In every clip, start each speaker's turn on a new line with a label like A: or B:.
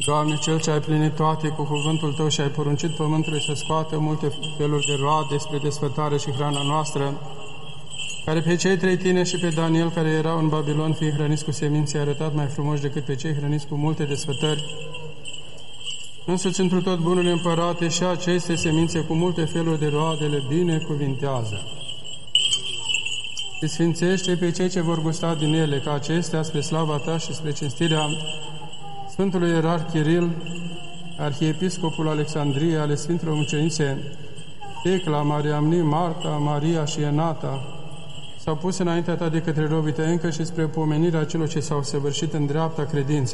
A: Doamne, Cel ce ai plinit toate cu cuvântul Tău și ai poruncit pământului să scoată multe feluri de roade spre desfătare și hrana noastră, care pe cei 3 tineri și pe Daniel, care erau în Babilon, fiind hrăniți cu semințe, ai arătat mai frumoși decât pe cei hrăniți cu multe desfătări. Însuți întru tot bunule Împărate și aceste semințe cu multe feluri de roade le binecuvintează. Și sfințește pe cei ce vor gusta din ele, ca acestea, spre slava Ta și spre cinstirea Sfântului Ierarh Chiril, Arhiepiscopul Alexandriei, ale Sfintelor Mucenițe Tecla, Mariamni, Marta, Maria și Enata, s-au pus înaintea Ta de către robii Tăi încă și spre pomenirea celor ce s-au săvârșit în dreapta credință.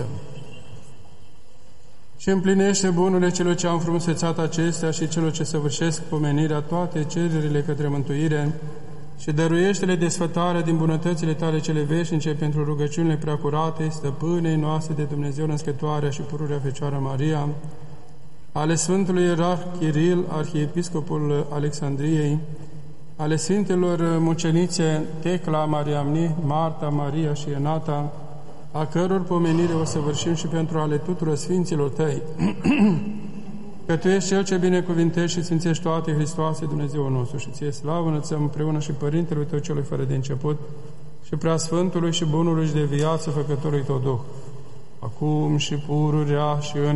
A: Și împlinește bunurile celor ce au înfrumusețat acestea și celor ce săvârșesc pomenirea toate cererile către mântuire și dăruiește-le desfătarea din bunătățile Tale cele veșnice pentru rugăciunile preacurate, stăpânei noastre de Dumnezeu Născătoarea și Pururea Fecioară Maria, ale Sfântului Ierarh Chiril, Arhiepiscopul Alexandriei, ale Sfintelor Mucenițe Tecla, Mariamni, Marta, Maria și Enata, a căror pomenire o săvârșim și pentru ale tuturor Sfinților Tăi, că Tu ești Cel ce binecuvintești și sfințești toate, Hristoase, Dumnezeu nostru, și Ție slavă înălțăm împreună și Părintelui Tău celui fără de început, și Preasfântului și Bunului și de viață Făcătorului Tău Duh, acum și pururea și în